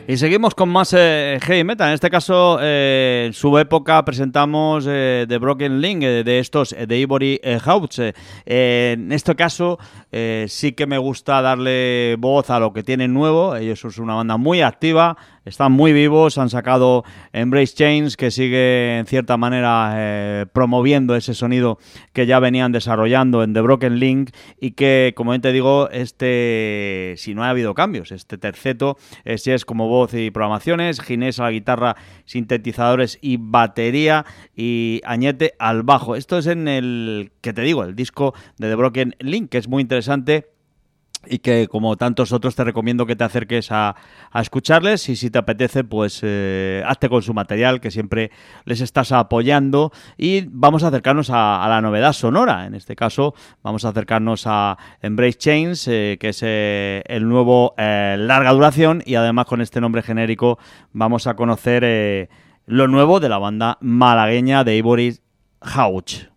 Y seguimos con más heavy metal. En este caso, en su época presentamos The Broken Link, de estos, de Ivory House. En este caso, sí que me gusta darle voz a lo que tienen nuevo. Ellos son una banda muy activa, están muy vivos, han sacado Embrace Chains, que sigue en cierta manera promoviendo ese sonido que ya venían desarrollando en The Broken Link, y que, como te digo, si no ha habido cambios, este terceto, si es como voz y programaciones, Ginés a la guitarra, sintetizadores y batería, y Añete al bajo. Esto es en el disco de The Broken Link, que es muy interesante y que, como tantos otros, te recomiendo que te acerques a escucharles, y si te apetece, pues hazte con su material, que siempre les estás apoyando. Y vamos a acercarnos a la novedad sonora. En este caso vamos a acercarnos a Embrace Chains, que es el nuevo larga duración, y además con este nombre genérico vamos a conocer lo nuevo de la banda malagueña de Ivory House.